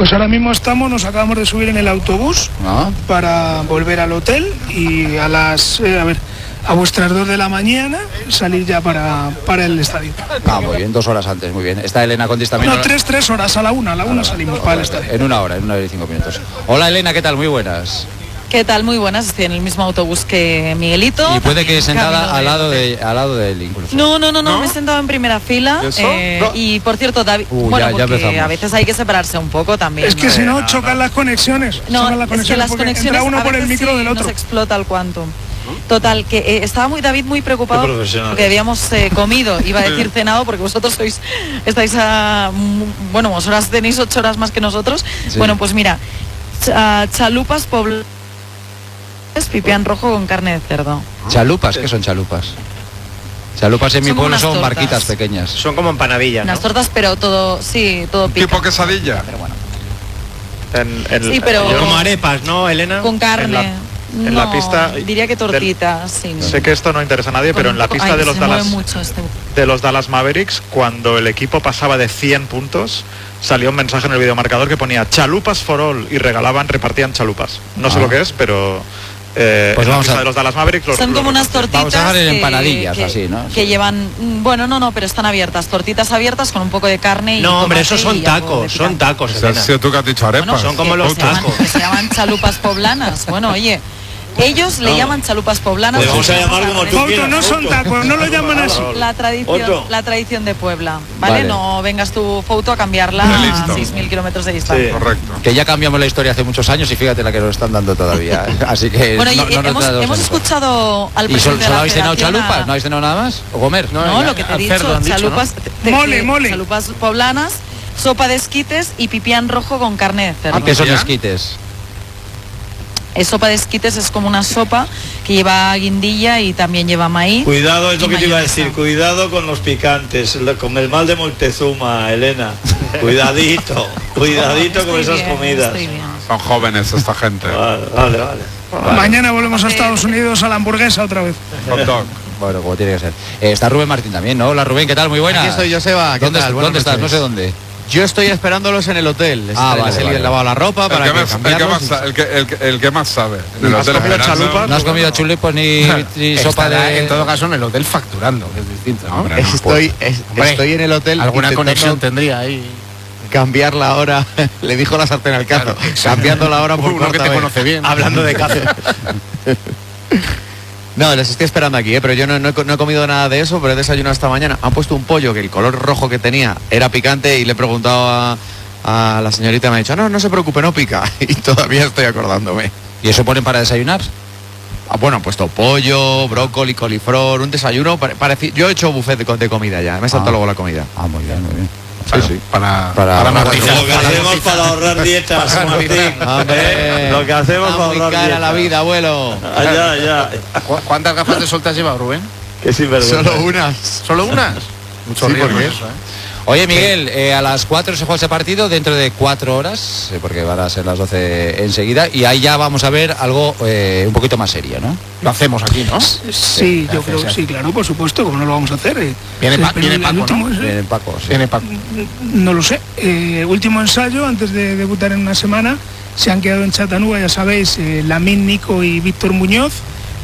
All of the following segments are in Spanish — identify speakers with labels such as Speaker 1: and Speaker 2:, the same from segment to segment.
Speaker 1: Pues ahora mismo nos acabamos de subir en el autobús para volver al hotel y a vuestras 2 de la mañana salir ya para el estadio.
Speaker 2: Muy bien, 2 horas antes, muy bien. Está Elena Condis también.
Speaker 1: No, 3 horas, a la una salimos para el estadio.
Speaker 2: En 1 hora y 5 minutos. Hola Elena, ¿qué tal? Muy buenas.
Speaker 3: ¿Qué tal? Muy buenas, estoy en el mismo autobús que Miguelito.
Speaker 2: Y puede que sentada al lado de él incluso.
Speaker 3: No, me he sentado en primera fila. Y por cierto, David, porque a veces hay que separarse un poco también.
Speaker 1: Es que si no, chocan las conexiones.
Speaker 3: No, es que las conexiones
Speaker 1: entra uno por el micro del otro.
Speaker 3: Nos explota el quantum. Total, que estaba David muy preocupado porque habíamos comido, iba a decir cenado, porque vosotros estáis vosotros tenéis 8 horas más que nosotros. Sí. Bueno, pues mira, chalupas poblanas, pipián rojo con carne de cerdo.
Speaker 2: ¿Chalupas? ¿Qué son chalupas? Chalupas en mi pueblo son
Speaker 3: tortas.
Speaker 2: barquitas pequeñas.
Speaker 4: Son como empanadillas, ¿no?
Speaker 3: Unas tortas, pero todo pica.
Speaker 5: ¿Tipo quesadilla?
Speaker 3: Pero bueno.
Speaker 4: Pero como arepas, ¿no, Elena?
Speaker 3: Con carne.
Speaker 4: En la pista
Speaker 3: diría que tortitas, sí.
Speaker 4: Sé que esto no interesa a nadie, pero en la pista de los Dallas Mavericks, cuando el equipo pasaba de 100 puntos, salió un mensaje en el videomarcador que ponía chalupas for all y repartían chalupas. No sé lo que es, pero pues vamos a de los Dallas Mavericks
Speaker 3: son como unas tortitas.
Speaker 2: Vamos a dejar en empanadillas así, ¿no?
Speaker 3: Que llevan, pero están abiertas, tortitas abiertas con un poco de carne y
Speaker 4: no, hombre, esos son tacos,
Speaker 5: Si tú que has dicho arepas.
Speaker 4: Son como los tacos.
Speaker 3: Se llaman chalupas poblanas. Bueno, oye, ellos le llaman chalupas poblanas.
Speaker 6: Vamos a llamar como tú quieras.
Speaker 1: No son tacos, no lo llaman así.
Speaker 3: La tradición de Puebla, ¿vale? No vengas tu foto a cambiarla a 6.000 kilómetros de distancia.
Speaker 5: Sí. Correcto.
Speaker 2: Que ya cambiamos la historia hace muchos años y fíjate la que nos están dando todavía. Así que
Speaker 3: bueno, hemos escuchado al presidente.
Speaker 2: ¿Y solo habéis cenado chalupas? ¿No habéis cenado nada más? ¿O comer?
Speaker 3: No, lo que te he dicho, chalupas,
Speaker 1: mole.
Speaker 3: Chalupas poblanas, sopa de esquites y pipián rojo con carne de cerdo.
Speaker 2: ¿Qué son esquites?
Speaker 3: Sopa de esquites es como una sopa que lleva guindilla y también lleva maíz.
Speaker 6: Cuidado, es lo que te iba a decir, cuidado con los picantes, con el mal de Montezuma, Elena. Cuidadito con esas comidas.
Speaker 5: Son jóvenes esta gente.
Speaker 6: Vale.
Speaker 1: Mañana volvemos a Estados Unidos a la hamburguesa otra vez.
Speaker 5: Hot dog.
Speaker 2: Bueno, como tiene que ser. Está Rubén Martín también, ¿no? Hola Rubén, ¿qué tal? Muy buena.
Speaker 7: Aquí estoy, Joseba.
Speaker 2: ¿Dónde estás? No sé dónde.
Speaker 7: Yo estoy esperándolos en el hotel.
Speaker 2: Vale.
Speaker 7: Lavado la ropa para
Speaker 5: el que más sabe. En el hotel
Speaker 2: chalupas. No has comido chulipas ni sopa de...
Speaker 7: En todo caso en el hotel facturando, que es distinto, ¿no?
Speaker 2: Hombre,
Speaker 7: estoy en el hotel.
Speaker 8: Alguna conexión tendría ahí.
Speaker 7: Cambiar la hora, le dijo la sartén al cazo, cambiando la hora por
Speaker 8: uno que te conoce bien.
Speaker 7: Hablando de cazo. No, les estoy esperando aquí, pero yo no he comido nada de eso, pero he desayunado esta mañana. Han puesto un pollo que el color rojo que tenía era picante y le he preguntado a la señorita, me ha dicho, no se preocupe, no pica. Y todavía estoy acordándome.
Speaker 2: ¿Y eso ponen para desayunar?
Speaker 7: Bueno, han puesto pollo, brócoli, coliflor, un desayuno parecido. Yo he hecho buffet de comida ya, me he saltado luego la comida.
Speaker 2: Muy bien.
Speaker 7: Sí.
Speaker 6: Para lo que hacemos para ahorrar dietas, Martín. Lo que hacemos para ahorrar
Speaker 7: muy cara
Speaker 6: dietas.
Speaker 7: La vida, abuelo.
Speaker 6: Ya.
Speaker 8: ¿Cuántas gafas de sol te has llevado, Rubén?
Speaker 6: Que sinvergüenza.
Speaker 8: ¿Solo unas? Mucho riesgo eso,
Speaker 2: Oye, Miguel, a las 4 se juega ese partido, dentro de 4 horas, porque van a ser las 12 enseguida, y ahí ya vamos a ver algo un poquito más serio, ¿no?
Speaker 8: Lo hacemos aquí, ¿no?
Speaker 1: Sí, yo creo que sí, claro, por supuesto, ¿cómo no lo vamos a hacer?
Speaker 8: Viene Paco,
Speaker 2: Viene Paco.
Speaker 1: No lo sé. Último ensayo, antes de debutar en una semana, se han quedado en Chattanooga, ya sabéis, Lamín, Nico y Víctor Muñoz,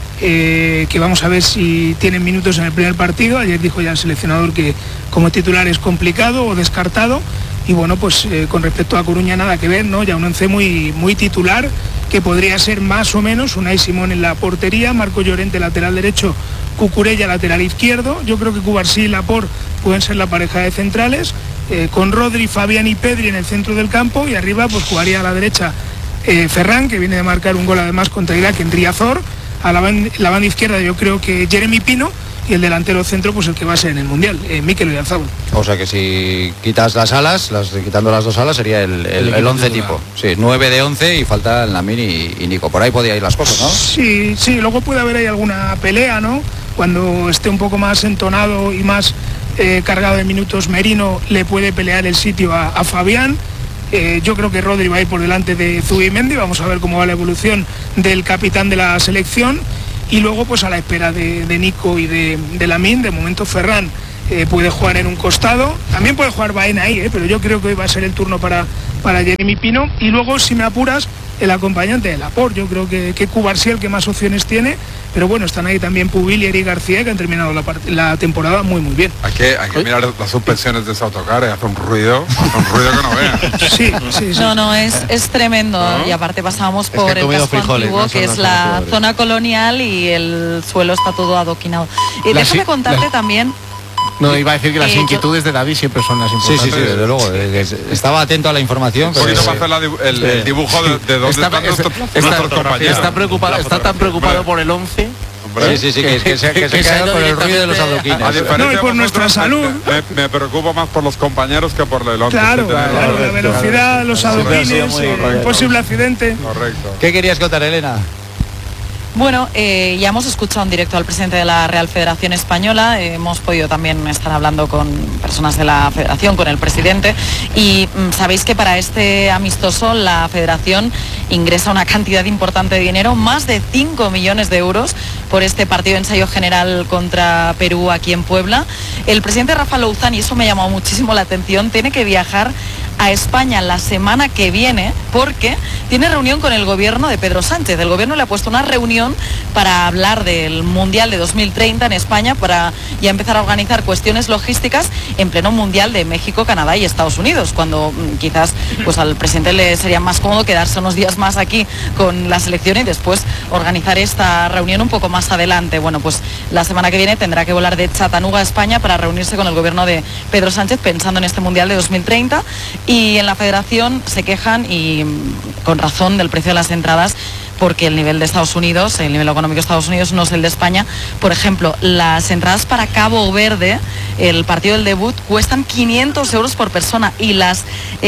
Speaker 1: que vamos a ver si tienen minutos en el primer partido. Ayer dijo ya el seleccionador que como titular es complicado o descartado, y bueno, pues con respecto a Coruña nada que ver, ¿no? Ya un once muy titular, que podría ser más o menos Unai Simón en la portería, Marco Llorente lateral derecho, Cucurella lateral izquierdo. Yo creo que Cubarsí y Laporte pueden ser la pareja de centrales, con Rodri, Fabián y Pedri en el centro del campo, y arriba pues jugaría a la derecha Ferran, que viene de marcar un gol además contra Irak en Riazor. A la banda izquierda yo creo que Jeremy Pino, y el delantero centro pues el que va a ser en el Mundial, Mikel Oyarzabal.
Speaker 2: O sea que si quitas las alas, quitando las 2 alas sería el 11 tipo. Sí, 9 de 11 y falta Lamín y Nico. Por ahí podía ir las cosas, ¿no?
Speaker 1: Sí, luego puede haber ahí alguna pelea, ¿no? Cuando esté un poco más entonado y más cargado de minutos Merino, le puede pelear el sitio a Fabián. Yo creo que Rodri va a ir por delante de Zubimendi. Vamos a ver cómo va la evolución del capitán de la selección, y luego pues a la espera de Nico y de Lamín. De momento Ferran puede jugar en un costado, también puede jugar Baena ahí, pero yo creo que hoy va a ser el turno para Jeremy Pino, y luego, si me apuras, el acompañante de Laporte. Yo creo que Cubarsí el que más opciones tiene, pero bueno, están ahí también Pubil y Eric García, que han terminado la temporada muy muy bien.
Speaker 5: Hay que mirar las suspensiones de ese autocar, hace un ruido que no veas.
Speaker 1: Sí.
Speaker 3: No, es tremendo, ¿no? Y aparte pasábamos por el casco antiguo, que es la zona colonial, y el suelo está todo adoquinado. Y déjame contarte también.
Speaker 8: No, iba a decir que las inquietudes de David siempre son las importantes.
Speaker 2: Sí, desde luego. Estaba atento a la información.
Speaker 5: Porque no va a hacer el dibujo de dónde están nuestros compañeros.
Speaker 8: Está tan preocupado por el 11.
Speaker 2: Sí, que se queda con el ruido de los adoquines.
Speaker 1: No, y por nuestra salud.
Speaker 5: Me preocupo más por los compañeros que por el 11.
Speaker 1: Claro, la velocidad, los adoquines, un posible accidente.
Speaker 5: Correcto.
Speaker 2: ¿Qué querías contar, Elena?
Speaker 3: Bueno, ya hemos escuchado en directo al presidente de la Real Federación Española, hemos podido también estar hablando con personas de la Federación, con el presidente, y sabéis que para este amistoso la Federación ingresa una cantidad importante de dinero, más de 5 millones de euros por este partido de ensayo general contra Perú aquí en Puebla. El presidente Rafa Louzán, y eso me ha llamado muchísimo la atención, tiene que viajar a España la semana que viene porque tiene reunión con el gobierno de Pedro Sánchez. El gobierno le ha puesto una reunión para hablar del Mundial de 2030 en España, para ya empezar a organizar cuestiones logísticas en pleno Mundial de México, Canadá y Estados Unidos, cuando quizás pues al presidente le sería más cómodo quedarse unos días más aquí con la selección y después organizar esta reunión un poco más adelante. Bueno, pues la semana que viene tendrá que volar de Chattanooga a España para reunirse con el gobierno de Pedro Sánchez pensando en este Mundial de 2030. Y en la Federación se quejan, y con razón, del precio de las entradas, porque el nivel de Estados Unidos, el nivel económico de Estados Unidos no es el de España. Por ejemplo, las entradas para Cabo Verde, el partido del debut, cuestan 500 euros por persona, y las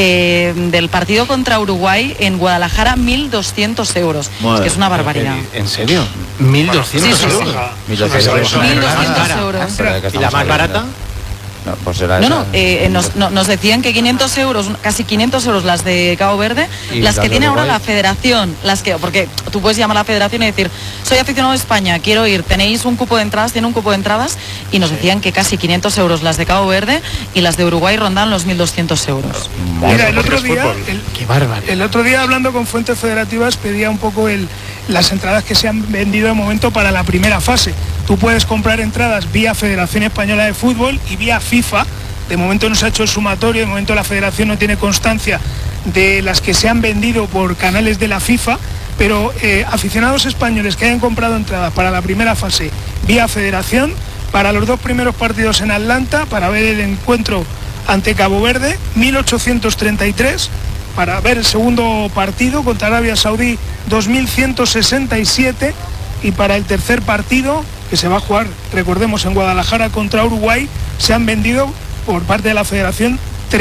Speaker 3: del partido contra Uruguay en Guadalajara 1.200 euros. Es que es una barbaridad.
Speaker 8: ¿En serio? 1.200
Speaker 3: sí.
Speaker 8: euros.
Speaker 3: 1.200 euros.
Speaker 8: ¿Y la más barata?
Speaker 3: Nos decían que 500 euros, casi 500 euros las de Cabo Verde, las que tiene ahora la Federación, porque tú puedes llamar a la Federación y decir, soy aficionado de España, quiero ir, tenéis un cupo de entradas, tiene un cupo de entradas, y nos decían que casi 500 euros las de Cabo Verde, y las de Uruguay rondan los 1.200 euros.
Speaker 1: Mira, el otro día hablando con fuentes federativas pedía un poco las entradas que se han vendido de momento para la primera fase. Tú puedes comprar entradas vía Federación Española de Fútbol y vía FIFA. De momento no se ha hecho el sumatorio, de momento la Federación no tiene constancia de las que se han vendido por canales de la FIFA, pero aficionados españoles que hayan comprado entradas para la primera fase vía Federación, para los 2 primeros partidos en Atlanta, para ver el encuentro ante Cabo Verde, 1.833, para ver el segundo partido contra Arabia Saudí, 2.167, y para el tercer partido, que se va a jugar, recordemos, en Guadalajara contra Uruguay, se han vendido por parte de la Federación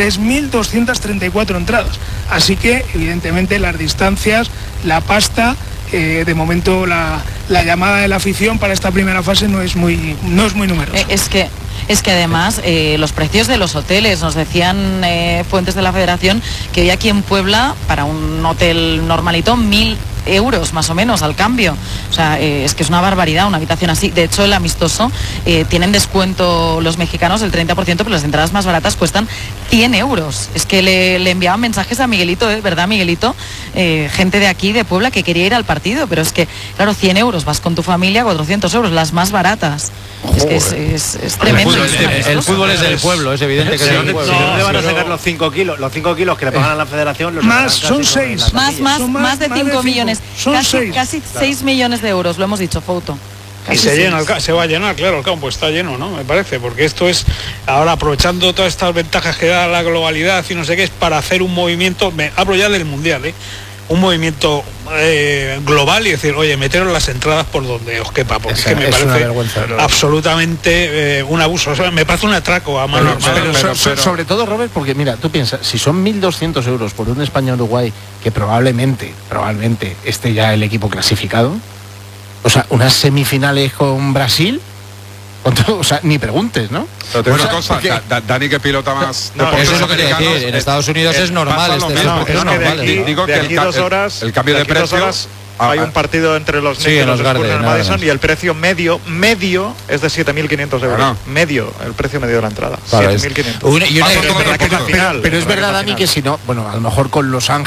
Speaker 1: 3.234 entradas. Así que, evidentemente, las distancias, la pasta, de momento la llamada de la afición para esta primera fase no es muy numerosa.
Speaker 3: Es que además los precios de los hoteles, nos decían fuentes de la Federación que hoy aquí en Puebla, para un hotel normalito, 1.000 euros más o menos al cambio. O sea, es que es una barbaridad una habitación así. De hecho, el amistoso tienen descuento los mexicanos del 30%, pero las entradas más baratas cuestan 100 euros. Es que le enviaban mensajes a Miguelito, ¿verdad, Miguelito? Gente de aquí, de Puebla, que quería ir al partido, pero es que, claro, 100 euros, vas con tu familia, 400 euros, las más baratas. Es que es tremendo.
Speaker 2: El fútbol es del pueblo, es evidente que es del pueblo.
Speaker 6: ¿Dónde van a sacar los 5 kilos? Los 5 kilos que le pagan a la Federación los
Speaker 1: más, son 6.
Speaker 3: Más de 5 millones. Casi 6 millones de euros, lo hemos dicho, Fouto.
Speaker 9: Y se va a llenar, claro, el campo está lleno, ¿no? Me parece, porque esto es, ahora aprovechando todas estas ventajas que da la globalidad y no sé qué, es para hacer un movimiento, me hablo ya del Mundial, un movimiento global y decir, oye, meteros las entradas por donde os quepa, porque es que me parece absolutamente un abuso, o sea, me parece un atraco a mano armada.
Speaker 8: Sobre todo, Robert, porque mira, tú piensas, si son 1.200 euros por un España-Uruguay, que probablemente esté ya el equipo clasificado, o sea, unas semifinales con Brasil, o sea, ni preguntes, ¿no?
Speaker 5: Pero te digo una cosa, Dani, que pilota más...
Speaker 2: eso es lo que quería decir, en Estados Unidos es normal.
Speaker 5: Digo que el cambio de precios
Speaker 4: hay un partido entre los Knicks y los Spurs en el Madison, y el precio medio es de 7.500 euros. Medio, el precio medio de la entrada. 7.500.
Speaker 8: Pero es verdad, Dani, que si no, bueno, a lo mejor con Los Ángeles